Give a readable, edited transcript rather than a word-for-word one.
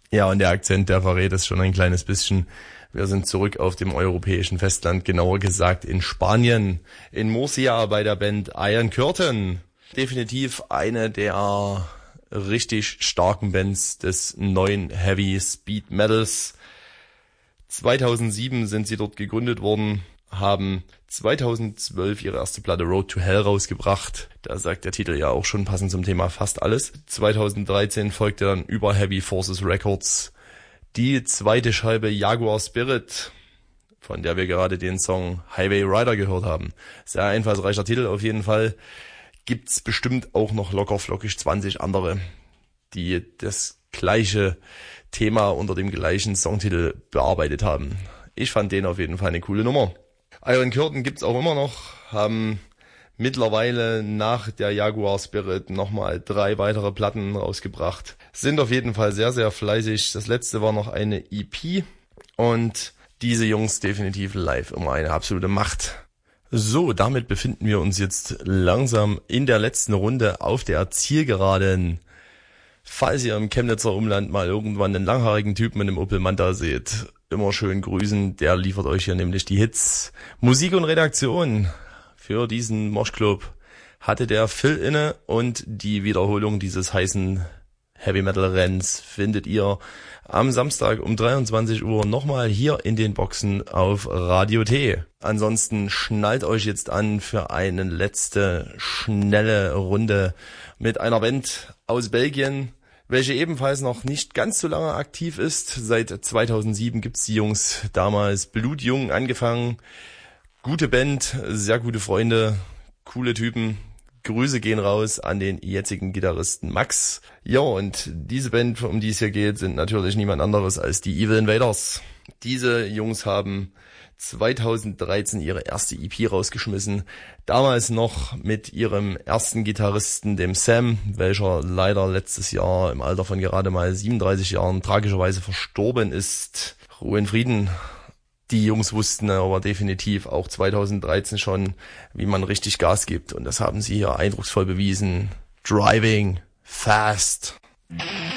Ja, und der Akzent, der verrät es schon ein kleines bisschen. Wir sind zurück auf dem europäischen Festland, genauer gesagt in Spanien, in Murcia bei der Band Iron Curtain. Definitiv eine der richtig starken Bands des neuen Heavy Speed Metals. 2007 sind sie dort gegründet worden, haben 2012 ihre erste Platte Road to Hell rausgebracht. Da sagt der Titel ja auch schon passend zum Thema fast alles. 2013 folgte dann über Heavy Forces Records die zweite Scheibe Jaguar Spirit, von der wir gerade den Song Highway Rider gehört haben. Sehr einfallsreicher Titel auf jeden Fall. Gibt's bestimmt auch noch locker flockig 20 andere, die das gleiche Thema unter dem gleichen Songtitel bearbeitet haben. Ich fand den auf jeden Fall eine coole Nummer. Iron Curtain gibt's auch immer noch, haben mittlerweile nach der Jaguar Spirit nochmal 3 weitere Platten rausgebracht. Sind auf jeden Fall sehr, sehr fleißig. Das letzte war noch eine EP und diese Jungs definitiv live immer eine absolute Macht. So, damit befinden wir uns jetzt langsam in der letzten Runde auf der Zielgeraden. Falls ihr im Chemnitzer Umland mal irgendwann einen langhaarigen Typen in einem Opel Manta seht, immer schön grüßen, der liefert euch hier nämlich die Hits. Musik und Redaktion für diesen Moshclub hatte der Phil inne und die Wiederholung dieses heißen Heavy Metal Renns findet ihr am Samstag um 23 Uhr nochmal hier in den Boxen auf Radio T. Ansonsten schnallt euch jetzt an für eine letzte schnelle Runde mit einer Band aus Belgien, welche ebenfalls noch nicht ganz so lange aktiv ist. Seit 2007 gibt's die Jungs, damals blutjung angefangen. Gute Band, sehr gute Freunde, coole Typen. Grüße gehen raus an den jetzigen Gitarristen Max. Ja, und diese Band, um die es hier geht, sind natürlich niemand anderes als die Evil Invaders. Diese Jungs haben 2013 ihre erste EP rausgeschmissen. Damals noch mit ihrem ersten Gitarristen, dem Sam, welcher leider letztes Jahr im Alter von gerade mal 37 Jahren tragischerweise verstorben ist. Ruhe in Frieden. Die Jungs wussten aber definitiv auch 2013 schon, wie man richtig Gas gibt. Und das haben sie hier eindrucksvoll bewiesen. Driving fast.